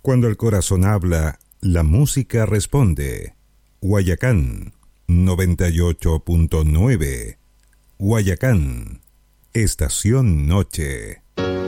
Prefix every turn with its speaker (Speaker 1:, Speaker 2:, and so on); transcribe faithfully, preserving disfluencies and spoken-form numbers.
Speaker 1: Cuando el corazón habla, la música responde. Guayacán, noventa y ocho punto nueve. Guayacán, Estación Noche.